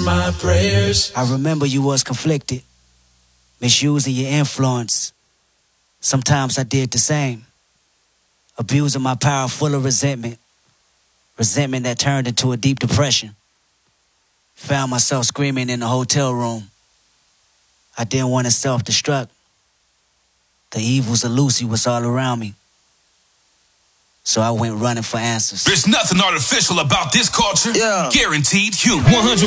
my prayers. I remember you was conflicted, misusing your influence. Sometimes I did the same, abusing my power full of resentment that turned into a deep depression. Found myself screaming in the hotel room. I didn't want to self-destruct. The evils of Lucy was all around me. So I went running for answers. There's nothing artificial about this culture. Yeah. Guaranteed human. 100%